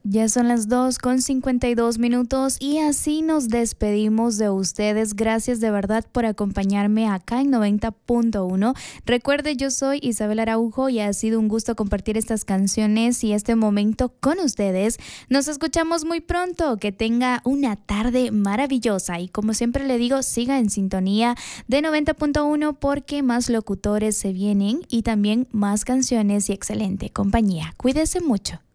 Ya son las 2:52 y así nos despedimos de ustedes. Gracias de verdad por acompañarme acá en 90.1. Recuerde, yo soy Isabel Araujo y ha sido un gusto compartir estas canciones y este momento con ustedes. Nos escuchamos muy pronto. Que tenga una tarde maravillosa y como siempre le digo, siga en sintonía de 90.1 porque más locutores se vienen y también más canciones y excelente compañía. Cuídese mucho.